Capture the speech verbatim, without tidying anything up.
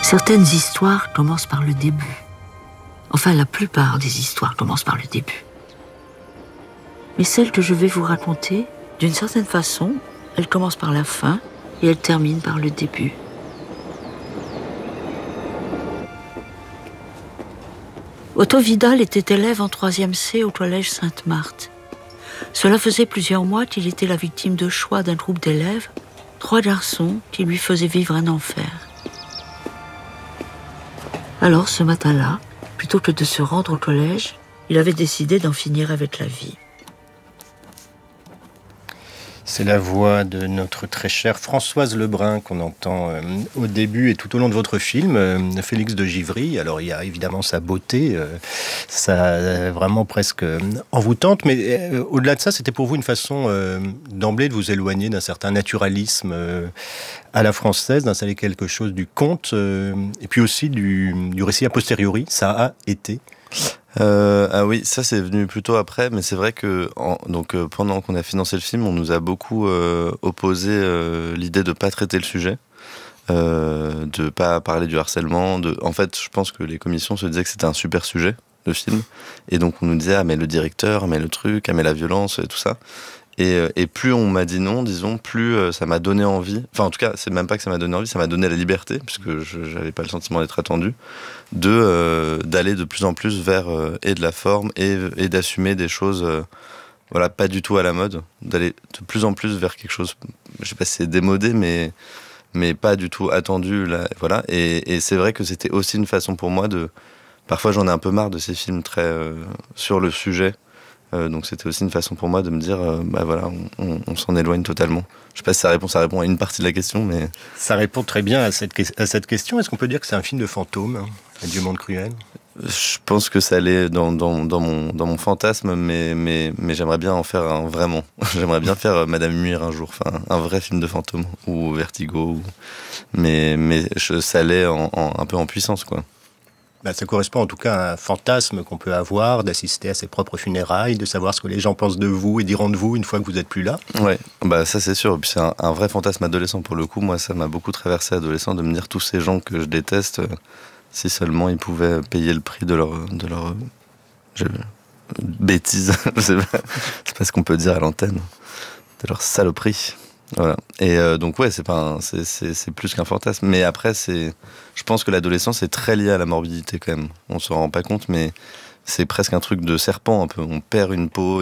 Certaines histoires commencent par le début. Enfin, la plupart des histoires commencent par le début. Mais celle que je vais vous raconter, d'une certaine façon, elle commence par la fin et elle termine par le début. Otto Vidal était élève en troisième C au collège Sainte-Marthe. Cela faisait plusieurs mois qu'il était la victime de choix d'un groupe d'élèves, trois garçons qui lui faisaient vivre un enfer. Alors, ce matin-là, plutôt que de se rendre au collège, il avait décidé d'en finir avec la vie. C'est la voix de notre très chère Françoise Lebrun qu'on entend euh, au début et tout au long de votre film, euh, Félix de Givry. Alors il y a évidemment sa beauté, euh, ça euh, vraiment presque euh, envoûtante, mais euh, au-delà de ça, c'était pour vous une façon euh, d'emblée de vous éloigner d'un certain naturalisme euh, à la française, d'installer quelque chose du conte euh, et puis aussi du, du récit a posteriori. Ça a été. Euh, ah oui, ça c'est venu plutôt après, mais c'est vrai que en, donc euh, pendant qu'on a financé le film, on nous a beaucoup euh, opposé euh, l'idée de pas traiter le sujet, euh, de pas parler du harcèlement. De, en fait, je pense que les commissions se disaient que c'était un super sujet, le film, et donc on nous disait ah mais le directeur, ah, mais le truc, ah mais la violence et tout ça. Et, et plus on m'a dit non, disons, plus euh, ça m'a donné envie. Enfin, en tout cas, c'est même pas que ça m'a donné envie, ça m'a donné la liberté, puisque je j'avais pas le sentiment d'être attendu, de euh, d'aller de plus en plus vers euh, et de la forme et, et d'assumer des choses, euh, voilà, pas du tout à la mode, d'aller de plus en plus vers quelque chose, je sais pas si c'est démodé, mais mais pas du tout attendu, là, voilà. Et, et c'est vrai que c'était aussi une façon pour moi de, parfois j'en ai un peu marre de ces films très euh, sur le sujet. Euh, donc c'était aussi une façon pour moi de me dire, euh, bah voilà, on, on, on s'en éloigne totalement. Je sais pas si ça répond, ça répond à une partie de la question, mais... Ça répond très bien à cette, à cette question. Est-ce qu'on peut dire que c'est un film de fantôme, hein, Adieu monde cruel ? Je pense que ça allait dans, dans, dans, mon, dans mon fantasme, mais, mais, mais j'aimerais bien en faire un vraiment. J'aimerais bien faire Madame Muir un jour, enfin un vrai film de fantôme, ou Vertigo, ou... mais, mais je, ça allait en, en, un peu en puissance, quoi. Bah, ça correspond en tout cas à un fantasme qu'on peut avoir, d'assister à ses propres funérailles, de savoir ce que les gens pensent de vous et diront de vous une fois que vous n'êtes plus là. Ouais, bah ça c'est sûr. Et puis c'est un, un vrai fantasme adolescent pour le coup. Moi, ça m'a beaucoup traversé adolescent de me dire tous ces gens que je déteste, euh, si seulement ils pouvaient payer le prix de leur, de leur je, bêtise. c'est, pas, c'est pas ce qu'on peut dire à l'antenne, de leur saloperie. Voilà. Et euh, donc ouais, c'est pas un, c'est, c'est, c'est plus qu'un fantasme. Mais après, c'est, je pense que l'adolescence est très liée à la morbidité quand même. On s'en rend pas compte, mais c'est presque un truc de serpent un peu. On perd une peau.